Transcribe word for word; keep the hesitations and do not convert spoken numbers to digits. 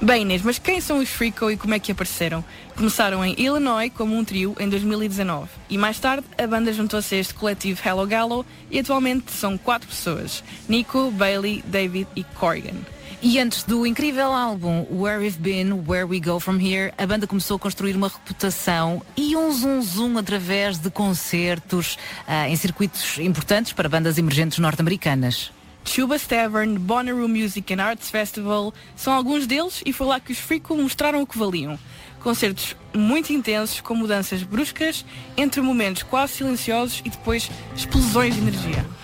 Bem, Inês, mas quem são os Freako e como é que apareceram? Começaram em Illinois como um trio em dois mil e dezanove e mais tarde a banda juntou-se a este coletivo Hello Gallo e atualmente são quatro pessoas, Nico, Bailey, David e Corrigan. E antes do incrível álbum Where We've Been, Where We Go From Here, a banda começou a construir uma reputação e um zum zum através de concertos uh, em circuitos importantes para bandas emergentes norte-americanas. Chuba's Tavern, Bonnaroo Music and Arts Festival são alguns deles e foi lá que os Freako mostraram o que valiam. Concertos muito intensos, com mudanças bruscas, entre momentos quase silenciosos e depois explosões de energia.